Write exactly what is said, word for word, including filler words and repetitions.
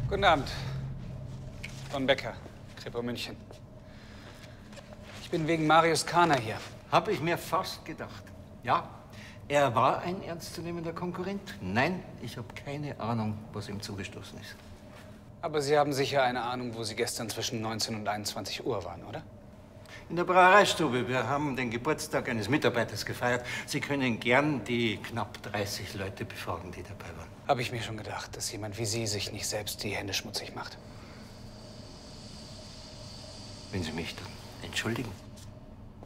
Guten Abend. Von Becker, Kripo München. Ich bin wegen Marius Kahner hier. Habe ich mir fast gedacht. Ja, er war ein ernstzunehmender Konkurrent. Nein, ich habe keine Ahnung, was ihm zugestoßen ist. Aber Sie haben sicher eine Ahnung, wo Sie gestern zwischen neunzehn und einundzwanzig Uhr waren, oder? In der Brauereistube. Wir haben den Geburtstag eines Mitarbeiters gefeiert. Sie können gern die knapp dreißig Leute befragen, die dabei waren. Habe ich mir schon gedacht, dass jemand wie Sie sich nicht selbst die Hände schmutzig macht. Wenn Sie mich dann entschuldigen.